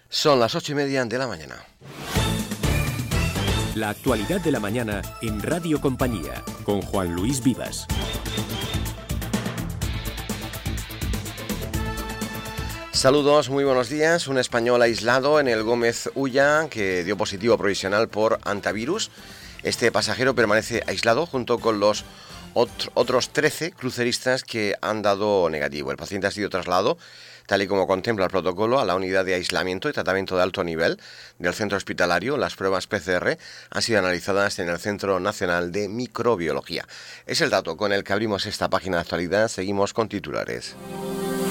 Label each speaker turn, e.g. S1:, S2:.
S1: Son las 8:30 de la mañana.
S2: La actualidad de la mañana en Radio Compañía, con Juan Luis Vivas.
S1: Saludos, muy buenos días. Un español aislado en el Gómez Ulla que dio positivo provisional por antivirus. Este pasajero permanece aislado junto con los otros 13 cruceristas que han dado negativo. El paciente ha sido trasladado, tal y como contempla el protocolo, a la unidad de aislamiento y tratamiento de alto nivel del centro hospitalario. Las pruebas PCR han sido analizadas en el Centro Nacional de Microbiología. Es el dato con el que abrimos esta página de actualidad. Seguimos con titulares.